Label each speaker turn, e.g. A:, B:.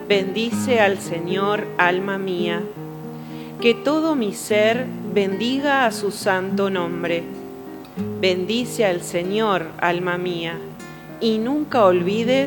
A: Bendice al Señor, alma mía. Que todo mi ser bendiga a su santo nombre. Bendice al Señor, alma mía, y nunca olvides